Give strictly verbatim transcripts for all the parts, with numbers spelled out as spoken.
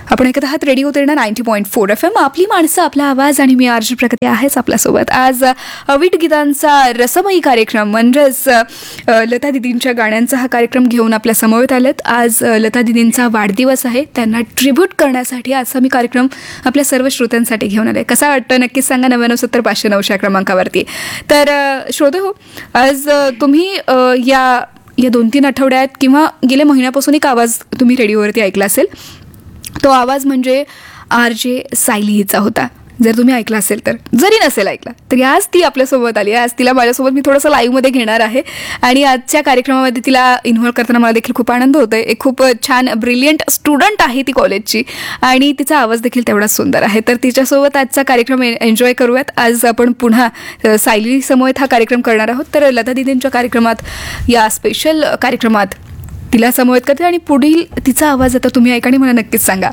आपण ऐकत आहात radio Terna ninety point four F M. आपली माणसं आपला आवाज आणि मी आरजी प्रगती आहेच आपल्यासोबत. आज अवीट गीतांचा रसमयी कार्यक्रम म्हणजेच लता दिदींच्या गाण्यांचा हा कार्यक्रम घेऊन आपल्या समवेत आलेत. आज लता दिदींचा वाढदिवस आहे, त्यांना ट्रिब्यूट करण्यासाठी आजचा मी कार्यक्रम आपल्या सर्व श्रोत्यांसाठी घेऊन आले. कसा वाटतं नक्कीच सांगा नव्याण्णव सत्तर पाचशे नऊशे क्रमांकावरती. तर श्रोते हो, आज तुम्ही या या दोन तीन आठवड्यात किंवा गेल्या महिन्यापासून एक आवाज तुम्ही रेडिओवरती ऐकला असेल. तो आवाज म्हणजे आर जे सायली हिचा होता. जर तुम्ही ऐकला असेल तर, जरी नसेल ऐकला तरी आज ती आपल्यासोबत आली आहे. आज तिला माझ्यासोबत मी थोडंसं लाईव्हमध्ये घेणार आहे आणि आजच्या कार्यक्रमामध्ये तिला इन्व्हॉल्व करताना मला देखील खूप आनंद होतो आहे. एक खूप छान ब्रिलियंट स्टुडंट आहे ती कॉलेजची आणि तिचा आवाज देखील तेवढाच सुंदर आहे. तर तिच्यासोबत आजचा कार्यक्रम एन्जॉय करूयात. आज आपण पुन्हा सायली समवेत हा कार्यक्रम करणार आहोत. तर लता दीदींच्या कार्यक्रमात, या स्पेशल कार्यक्रमात तिला समवेत करते आणि पुढील तिचा आवाज आता तुम्ही ऐका आणि मला नक्कीच सांगा.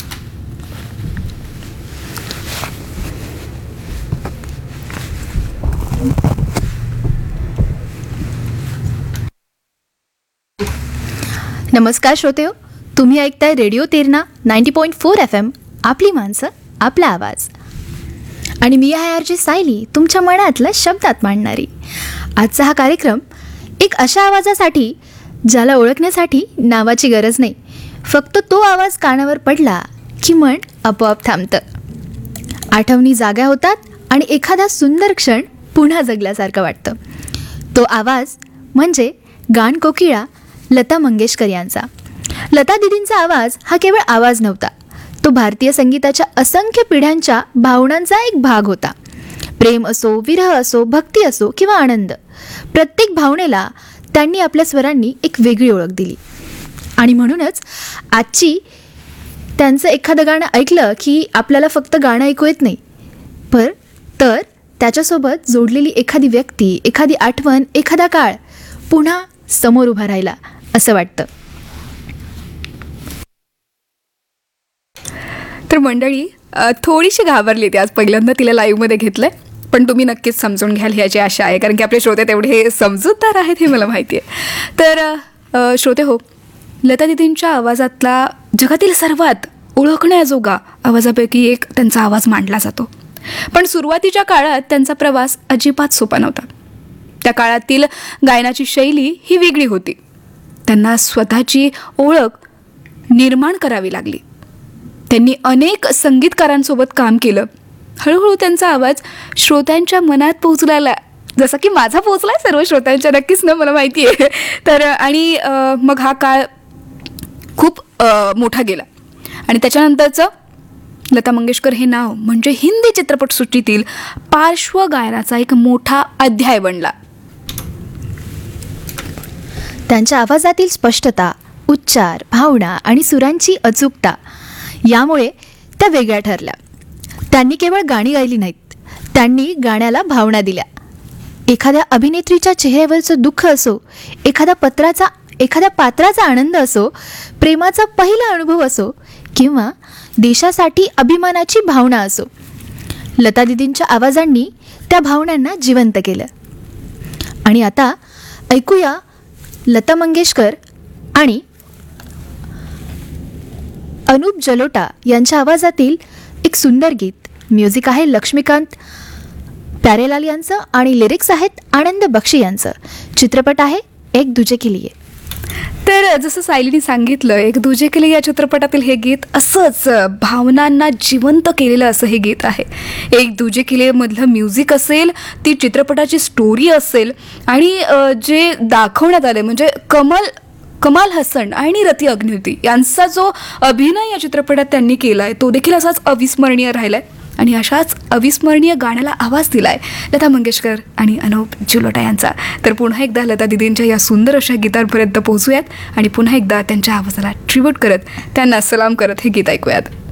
नमस्कार श्रोतेहो, तुम्ही ऐकताय radio Terna ninety point four F M. आपली माणसं आपला आवाज आणि मी आहे आर जे सायली, तुमच्या मनातलं शब्दात मांडणारी. आजचा हा कार्यक्रम एक अशा आवाजासाठी ज्याला ओळखण्यासाठी नावाची गरज नाही, फक्त तो आवाज कानावर पडला की मन आपोआप थांबतं, आठवणी जाग्या होतात आणि एखादा सुंदर क्षण पुन्हा जगल्यासारखं वाटतं. तो आवाज म्हणजे गान कोकिळा लता मंगेशकर यांचा. लता दीदींचा आवाज हा केवळ आवाज नव्हता, तो भारतीय संगीताच्या असंख्य पिढ्यांच्या भावनांचा एक भाग होता. प्रेम असो, विरह असो, भक्ती असो किंवा आनंद, प्रत्येक भावनेला त्यांनी आपल्या स्वरांनी एक वेगळी ओळख दिली. आणि म्हणूनच आजची त्यांचं एखादं गाणं ऐकलं की आपल्याला फक्त गाणं ऐकू येत नाही, पर तर त्याच्यासोबत जोडलेली एखादी व्यक्ती, एखादी आठवण, एखादा काळ पुन्हा समोर उभा राहिला असं वाटतं. तर मंडळी थोडीशी घाबरली ती. आज पहिल्यांदा तिला लाईव्हमध्ये घेतलंय, पण तुम्ही नक्कीच समजून घ्याल ह्याची आशा आहे, कारण की आपले श्रोते तेवढे समजूतदार आहेत हे मला माहिती आहे. तर श्रोते हो, लता दीदींच्या आवाजातला जगातील सर्वात ओळखण्याजोगा आवाजापैकी एक त्यांचा आवाज मानला जातो. पण सुरुवातीच्या काळात त्यांचा प्रवास अजिबात सोपा नव्हता. त्या काळातील गायनाची शैली ही वेगळी होती. त्यांना स्वतःची ओळख निर्माण करावी लागली. त्यांनी अनेक संगीतकारांसोबत काम केलं. हळूहळू त्यांचा आवाज श्रोत्यांच्या मनात पोहोचला, जसा की माझा पोहोचलाय सर्व श्रोत्यांच्या, नक्कीच ना, मला माहिती आहे. तर आणि मग हा काळ खूप मोठा गेला आणि त्याच्यानंतरचं लता मंगेशकर हे नाव म्हणजे हिंदी चित्रपटसृष्टीतील पार्श्वगायनाचा एक मोठा अध्याय बनला. त्यांच्या आवाजातील स्पष्टता, उच्चार, भावना आणि सुरांची अचूकता यामुळे त्या वेगळ्या ठरल्या. त्यांनी केवळ गाणी गायली नाहीत, त्यांनी गाण्याला भावना दिल्या. एखाद्या अभिनेत्रीच्या चेहऱ्यावरचं दुःख असो, एखाद्या पत्राचा एखाद्या पात्राचा आनंद असो, प्रेमाचा पहिला अनुभव असो किंवा देशासाठी अभिमानाची भावना असो, लता दीदींच्या आवाजांनी त्या भावनांना जिवंत केलं. आणि आता ऐकूया लता मंगेशकर आणि अनूप जलोटा यांच्या आवाजातील एक सुंदर गीत. म्युझिक आहे लक्ष्मीकांत प्यारेलाल यांचं आणि लिरिक्स आहेत आनंद बक्षी यांचं. चित्रपट आहे एक दुजे के लिए. तर जसं सायलीने सांगितलं, एक दुजे के लिए या चित्रपटातील हे गीत असंच भावनांना जिवंत केलेलं असं हे गीत आहे. एक दुजे के लिए मधलं म्युझिक असेल, ती चित्रपटाची स्टोरी असेल आणि जे दाखवण्यात आले म्हणजे कमल कमाल हसन आणि रती अग्निहोत्री यांचा जो अभिनय या चित्रपटात त्यांनी केला आहे तो देखील असाच अविस्मरणीय राहिला आहे. आणि अशाच अविस्मरणीय गाण्याला आवाज दिला आहे लता मंगेशकर आणि अनूप जलोटा यांचा. तर पुन्हा एकदा लता दीदींच्या या सुंदर अशा गीतांपर्यंत पोहोचूयात आणि पुन्हा एकदा त्यांच्या आवाजाला ट्रिब्यूट करत, त्यांना सलाम करत हे गीत ऐकूयात.